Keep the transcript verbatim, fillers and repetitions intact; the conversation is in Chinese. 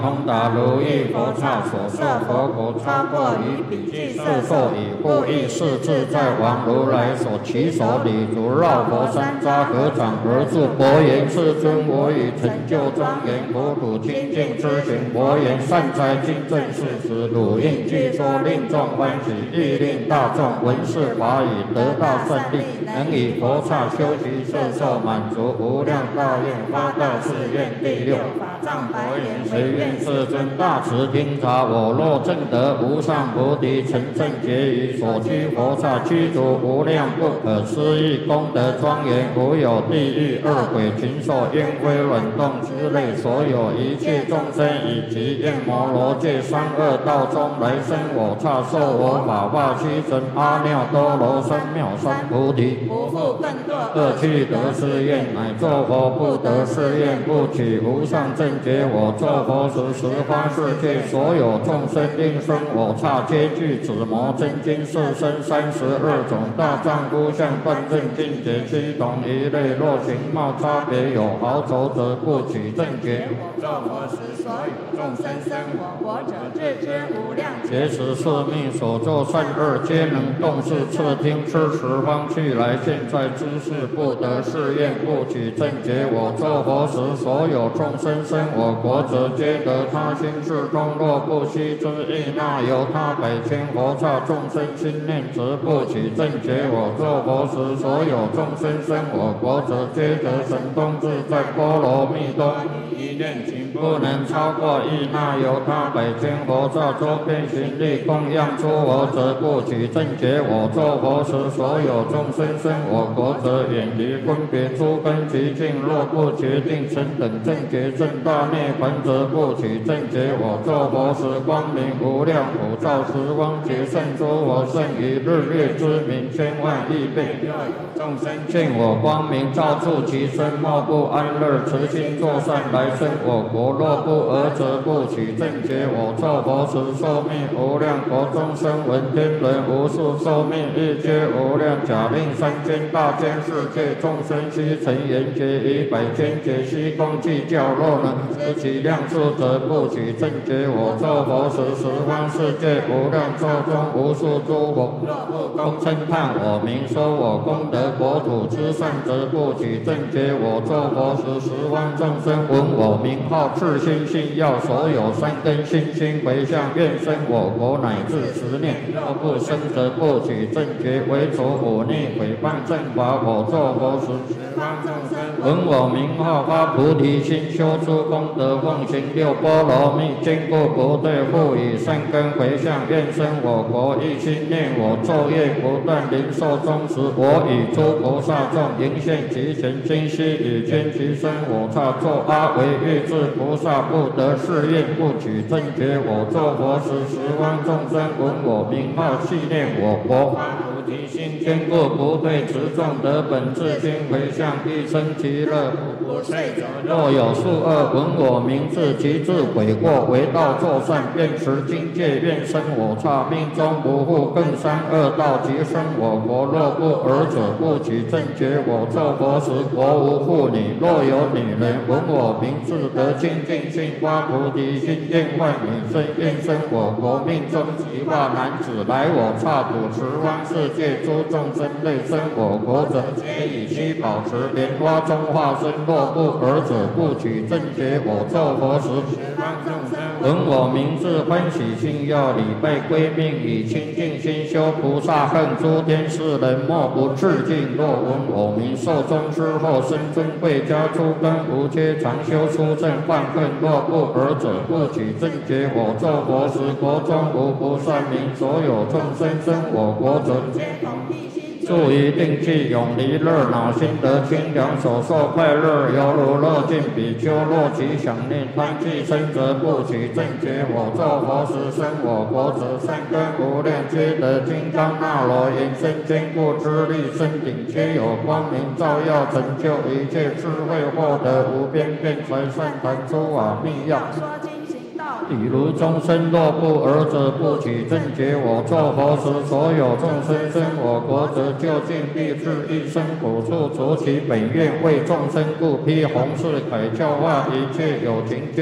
通达如意佛刹所摄佛国超过于彼俱色受以故意是自在王如来所起手礼足绕佛山匝合掌而住。佛言：世尊，我以成就庄严国土清净之行。佛言：善哉，今正是时，汝应具说，令众欢喜，亦令大众闻是法语，得大善利，能以佛刹修习摄受，满足无量大愿，发大誓愿。第六法藏白言：谁愿世尊大慈听察，我若证得无上菩提，成正觉于所居佛刹，具足无量不可思议功德庄严，无有地狱、恶鬼、禽兽、烟灰、卵动之类所有一切众生，以及焰摩罗界三恶道中来生我刹，受我法化七神阿耨多罗三藐三菩提，不复更堕恶趣得是愿，乃作佛不得是愿，不取无上正觉。我作佛时，十方世界所有众生应生我刹，皆具紫魔真经四身三十二种大丈夫相断正境界七同一类，若形貌差别有毫轴则不取正觉。我作佛时，所有众生生我国者，自知无量劫时宿命所作善恶，皆能动视侧听知十方去来，现在知识不得是愿，不取正觉。我作佛时，所有众生生我国者，皆得他心至中，若不悉之意，那由他百千佛刹众生心念，则不取正觉。我作佛时，所有众生生我国者，皆得神通自在波罗蜜多一念情，不能超过意，那由他百千佛刹周遍行力供养诸佛，则不取正觉。我作佛时，所有众生生我国者，远离分别诸根极境，若不决定成等正觉正大涅槃，则不取正觉。我作佛时，光明无量，普照十方劫胜诸佛，胜于日月之明千万亿倍。若有众生见我光明照触其身，莫不安乐，慈心作善来生我国。若不尔，则不取正觉。我作佛时，寿命无量，国中生闻天人无数，寿命亦皆无量。假令三千大千世界众生悉成缘觉，以百千劫悉共计较，若能知其量数，则不取正觉。我作佛时，十方世界无量寿中无数诸佛，若不共称叹我名，说我功德国土之善，则不取正觉。我作佛时，十方众生闻我名号，至心信要，所有三根信心回向，愿生我国乃至十念。若不生，则不取正觉。为除忤逆毁谤正法，我作佛时，十方众生闻我名号，发菩提心，修诸功德，奉行六波罗蜜，坚固不退，复以善根回向，愿生我国。一心念我，昼夜不断，临寿终时，我以诸菩萨众迎现其前，今悉以坚其身我刹，作阿惟越致菩萨，不得是愿，不取正觉。我作佛时，十方众生闻我名号，系念我国。菩提心坚固不退，持众得本自心回向，必生其乐。不遂者，若有数恶闻我名字，其自悔过，为道作善，愿持经戒，愿生我刹，命中不复更三恶道，即生我国。若不尔者，不取正觉。我作佛时，国无妇女，若有女人闻我名字，得清净心，发菩提心，愿万女生，愿生我国。命中即化男子，来我刹土，十方世界诸众生类生我国者，皆以须保持莲花中化身。若不尔者，不取正觉。我作佛时，十方众生闻我名字，欢喜心要，礼拜归命，以清净心修菩萨恨，诸天世人莫不致敬。若闻我名，寿终之后，生尊贵家，诸根无缺，常修出正患恨。若不尔者，不取正觉。我作佛时，国中无不善民，所有众生生我国者，皆同披心，住于定趣，永离热恼，心得清凉，所受快乐，犹如乐尽比丘。若其想念贪气生，则不取正觉。我作佛时，生我国者，善根无量，皆得金刚那罗延伸坚固之力，身顶皆有光明照耀，成就一切智慧，获得无边辩才善谈诸法密要。比如众生若不尔者，不取正觉。我作佛时，所有众生生我国者，究竟必至一生苦处，除其本愿，为众生故，披弘誓铠，教化一切有情